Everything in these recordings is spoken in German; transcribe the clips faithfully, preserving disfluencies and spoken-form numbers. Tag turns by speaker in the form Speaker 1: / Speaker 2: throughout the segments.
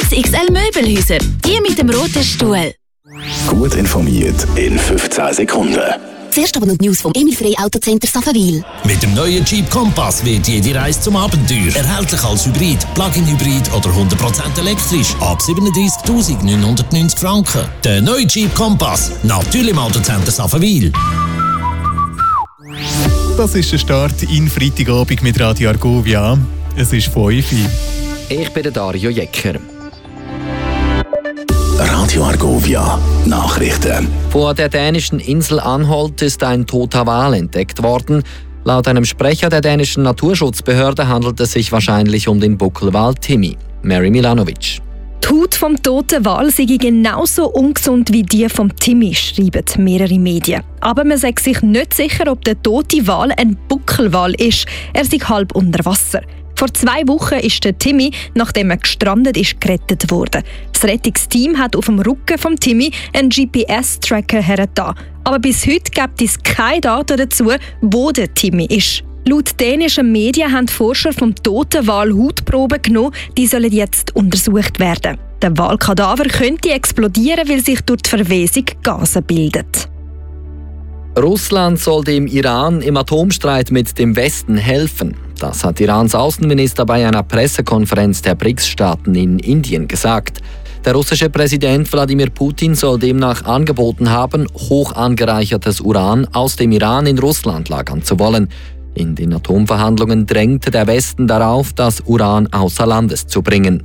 Speaker 1: X X L Möbelhäuser. Die mit dem roten Stuhl.
Speaker 2: Gut informiert in fünfzehn Sekunden.
Speaker 3: Zuerst aber noch die News vom Emil Frey Autocenter Saffenwil.
Speaker 4: Mit dem neuen Jeep Compass wird jede Reise zum Abenteuer. Erhältlich als Hybrid, Plug-in-Hybrid oder hundert Prozent elektrisch. Ab siebenunddreißigtausendneunhundertneunzig Franken. Der neue Jeep Compass. Natürlich im Autocenter Saffenwil.
Speaker 5: Das ist der Start in Freitagabend mit Radio Argovia. Es ist fünf Uhr.
Speaker 6: Ich bin der Dario Jecker.
Speaker 2: Radio Argovia Nachrichten.
Speaker 6: Vor der dänischen Insel Anholt ist ein toter Wal entdeckt worden. Laut einem Sprecher der dänischen Naturschutzbehörde handelt es sich wahrscheinlich um den Buckelwal Timmy. Mary Milanovic.
Speaker 7: Die Haut vom toten Wal sei genauso ungesund wie die vom Timmy, schreiben mehrere Medien. Aber man sagt sich nicht sicher, ob der tote Wal ein Buckelwal ist. Er sei halb unter Wasser. Vor zwei Wochen ist der Timmy, nachdem er gestrandet ist, gerettet worden. Das Rettungsteam hat auf dem Rücken vom Timmy einen G P S-Tracker hergetan. Aber bis heute gibt es keine Daten dazu, wo der Timmy ist. Laut dänischen Medien haben die Forscher vom toten Wal Hautproben genommen, die sollen jetzt untersucht werden. Der Walkadaver könnte explodieren, weil sich durch die Verwesung Gase bilden.
Speaker 6: Russland soll dem Iran im Atomstreit mit dem Westen helfen. Das hat Irans Außenminister bei einer Pressekonferenz der B R I C S-Staaten in Indien gesagt. Der russische Präsident Wladimir Putin soll demnach angeboten haben, hoch angereichertes Uran aus dem Iran in Russland lagern zu wollen. In den Atomverhandlungen drängte der Westen darauf, das Uran außer Landes zu bringen.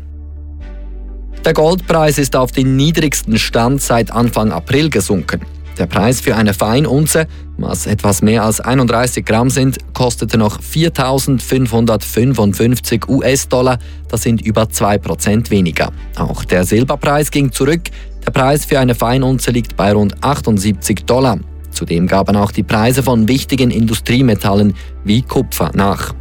Speaker 6: Der Goldpreis ist auf den niedrigsten Stand seit Anfang April gesunken. Der Preis für eine Feinunze, was etwas mehr als einunddreißig Gramm sind, kostete noch viertausendfünfhundertfünfundfünfzig US-Dollar. Das sind über zwei Prozent weniger. Auch der Silberpreis ging zurück. Der Preis für eine Feinunze liegt bei rund achtundsiebzig Dollar. Zudem gaben auch die Preise von wichtigen Industriemetallen wie Kupfer nach.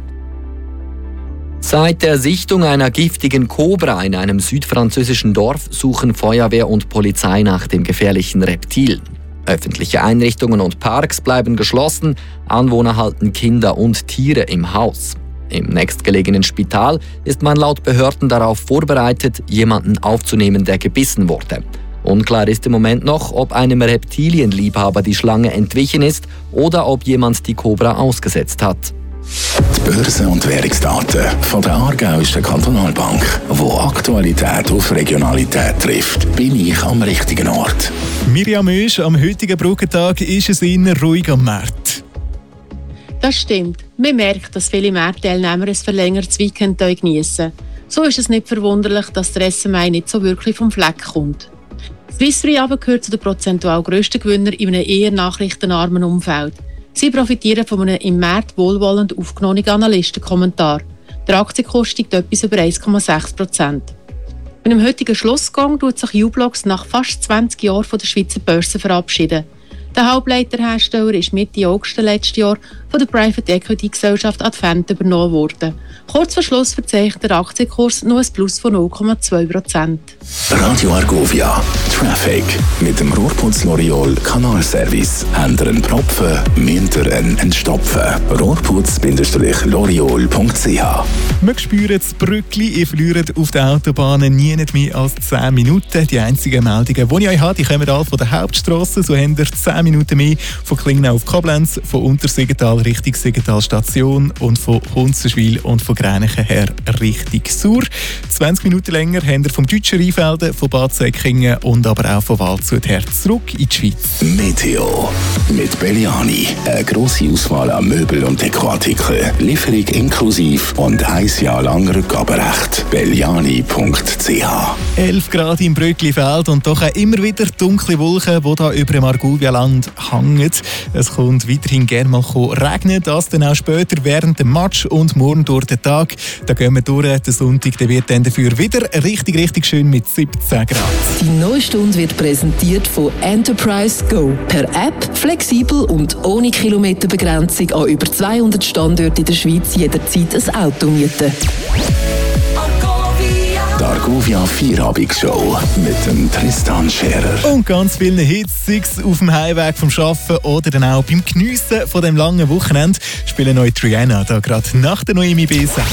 Speaker 6: Seit der Sichtung einer giftigen Kobra in einem südfranzösischen Dorf suchen Feuerwehr und Polizei nach dem gefährlichen Reptil. Öffentliche Einrichtungen und Parks bleiben geschlossen, Anwohner halten Kinder und Tiere im Haus. Im nächstgelegenen Spital ist man laut Behörden darauf vorbereitet, jemanden aufzunehmen, der gebissen wurde. Unklar ist im Moment noch, ob einem Reptilienliebhaber die Schlange entwichen ist oder ob jemand die Kobra ausgesetzt hat.
Speaker 2: Die Börse- und Währungsdaten von der Aargauischen Kantonalbank, wo Aktualität auf Regionalität trifft, bin ich am richtigen Ort.
Speaker 5: Miriam Oesch, am heutigen Brückentag ist es eher ruhig am Markt.
Speaker 8: Das stimmt. Man merkt, dass viele Marktteilnehmer ein verlängertes Weekend geniessen. So ist es nicht verwunderlich, dass der S M I nicht so wirklich vom Fleck kommt. Swiss Re aber gehört zu den prozentual grössten Gewinnern in einem eher nachrichtenarmen Umfeld. Sie profitieren von einem im März wohlwollend aufgenommenen Analystenkommentar. Der Aktienkurs steigt etwas über eins Komma sechs Prozent. Mit dem heutigen Schlussgang tut sich u-blox nach fast zwanzig Jahren von der Schweizer Börse verabschieden. Der Halbleiterhersteller ist Mitte August letzten Jahr von der Private Equity Gesellschaft Advent übernommen worden. Kurz vor Schluss verzeichnet der Aktienkurs noch ein Plus von null Komma zwei Prozent.
Speaker 2: Radio Argovia Traffic mit dem Rohrputz L'Oreal Kanalservice. Habt ihr einen Propfen, müsst ihr einen entstopfen. rohrputz Bindestrich L'Oreal Punkt C H.
Speaker 5: Wir spüren das Brückli, ihr verliert auf den Autobahnen nie nicht mehr als zehn Minuten. Die einzigen Meldungen, die ich euch habe, die kommen alle von der Hauptstrasse. So habt ihr zehn Minuten mehr von Klingnau auf Koblenz, von Untersiggenthal Richtung Siggenthal Station und von Hunzenschwil und von Gränichen her Richtung Sur. zwanzig Minuten länger habt ihr vom Deutschen Rheinfelden, von Bad Säckingen und aber auch von Waldshut her zurück in die Schweiz.
Speaker 2: Meteo mit Belliani. Eine grosse Auswahl an Möbel- und Dekoartikeln. Lieferung inklusiv und ein Jahr lang Rückgaberecht. belliani Punkt C H.
Speaker 5: elf Grad im Bröcklifeld und doch auch immer wieder dunkle Wolken, die hier über dem Argovia-Land hängen. Es kommt weiterhin gerne mal regnen, das dann auch später während dem Match und morgen durch den Tag. Da gehen wir durch. Der Sonntag der wird dann dafür wieder richtig, richtig schön mit siebzehn Grad.
Speaker 9: Die neue Stunde wird präsentiert von Enterprise Go. Per App, flexibel und ohne Kilometerbegrenzung an über zweihundert Standorten in der Schweiz jederzeit ein Auto mieten.
Speaker 2: Die Argovia Vierabendsshow mit dem Tristan Scherer.
Speaker 5: Und ganz viele Hits, sei es auf dem Heimweg vom Arbeiten oder dann auch beim Geniessen von dem langen Wochenende, spielen euch Rihanna da gerade nach der Noemi Besa.